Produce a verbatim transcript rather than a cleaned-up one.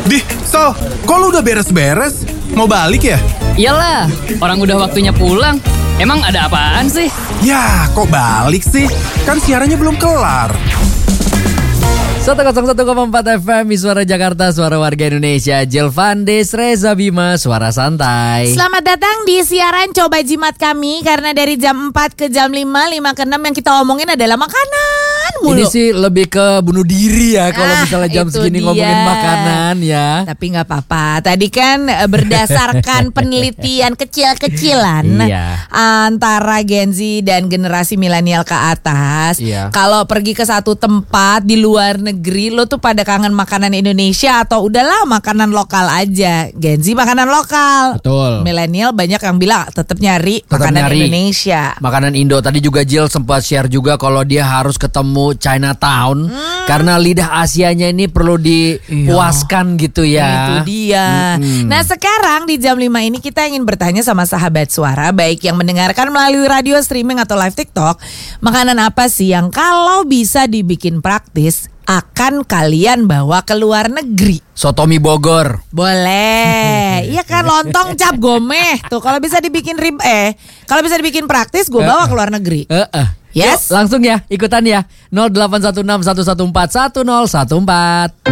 Dih, Sal, kok lu udah beres-beres? Mau balik ya? Iyalah, orang udah waktunya pulang. Emang ada apaan sih? Ya, kok balik sih? Kan siarannya belum kelar. seratus satu koma empat F M, Suara Jakarta, Suara Warga Indonesia. Jelvandes, Reza Bima, Suara Santai. Selamat datang di siaran Coba Jimat kami. Karena dari jam empat ke jam lima, lima ke enam yang kita omongin adalah makanan mulu. Ini sih lebih ke bunuh diri ya kalau Ah, misalnya jam itu segini dia. ngomongin makanan ya. Tapi gak apa-apa. Tadi kan eh, berdasarkan penelitian kecil-kecilan Iya. antara Gen Z dan generasi milenial ke atas. Iya. Kalau pergi ke satu tempat di luar negeri, lo tuh pada kangen makanan Indonesia atau udahlah makanan lokal aja. Gen Z makanan lokal. Betul. Milenial banyak yang bilang tetap nyari Tetap makanan nyari Indonesia. Makanan Indo. Tadi juga Jill sempat share juga kalau dia harus ketemu Chinatown Hmm. karena lidah Asianya ini perlu dipuaskan gitu ya. Itu dia. Mm-mm. Nah sekarang di jam lima ini kita ingin bertanya sama sahabat suara, baik yang mendengarkan melalui radio streaming atau live TikTok, makanan apa sih yang kalau bisa dibikin praktis akan kalian bawa ke luar negeri? Sotomi Bogor. Boleh. Iya kan, lontong cap gomeh tuh kalau bisa dibikin rib eh kalau bisa dibikin praktis gue bawa ke luar negeri. Heeh. Yes. Yuk, langsung ya ikutan ya. nol delapan satu enam satu satu empat satu nol satu empat.